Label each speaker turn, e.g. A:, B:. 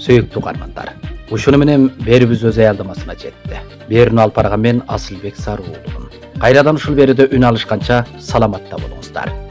A: Сөйүктүү каармандар. Ушуну менен берүүбүз өз аялдамасына жетти. Берүүнү алып барган мен Асылбек Сарыуулумун. Кайрадан ушул берүүдө үн алышканча саламатта болуңуздар.